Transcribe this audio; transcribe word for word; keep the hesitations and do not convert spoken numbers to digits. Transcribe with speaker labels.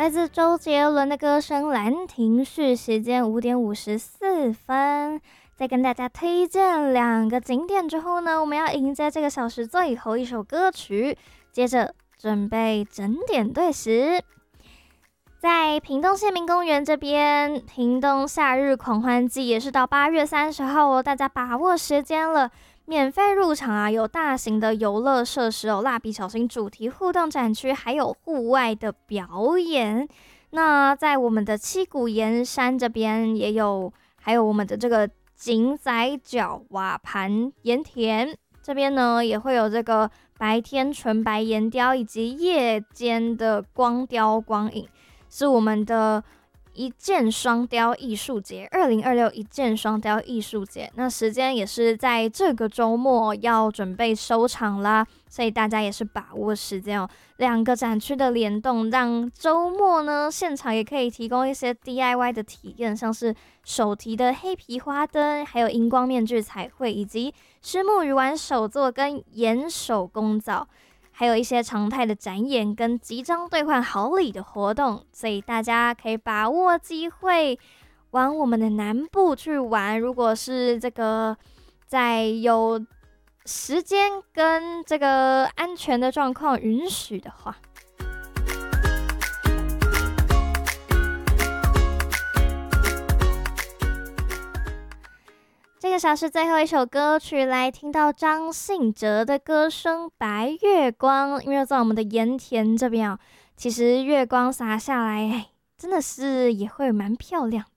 Speaker 1: 来自周杰伦的歌声《兰亭序》，时间五点五十四分。在跟大家推荐两个景点之后呢，我们要迎接这个小时最后一首歌曲，接着准备整点对时。在屏东县民公园这边，屏东夏日狂欢季也是到八月三十号哦，大家把握时间了。免费入场啊，有大型的游乐设施哦，蜡笔小新主题互动展区，还有户外的表演。那在我们的七股盐山这边也有，还有我们的这个井仔角瓦盘盐田这边呢，也会有这个白天纯白岩雕以及夜间的光雕光影，是我们的一箭双雕艺术节，二零二六一箭双雕艺术节，那时间也是在这个周末要准备收场啦，所以大家也是把握时间哦。两个展区的联动，让周末呢现场也可以提供一些 D I Y 的体验，像是手提的黑皮花灯，还有荧光面具彩绘，以及虱目鱼丸手作跟岩手工皂。还有一些常态的展演跟即将兑换好礼的活动，所以大家可以把握机会往我们的南部去玩。如果是这个在有时间跟这个安全的状况允许的话。这个小时最后一首歌曲，来听到张信哲的歌声《白月光》。因为在我们的盐田这边啊，其实月光洒下来，真的是也会蛮漂亮的。